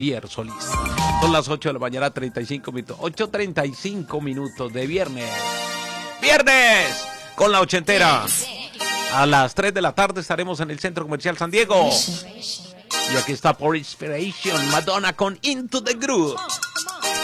Pierre Solís. Son las 8 de la mañana, 35 minutos. 8:35 minutos de viernes. ¡Viernes! Con la ochentera. A las 3 de la tarde estaremos en el Centro Comercial San Diego. Y aquí está Por Inspiration, Madonna con Into the Groove.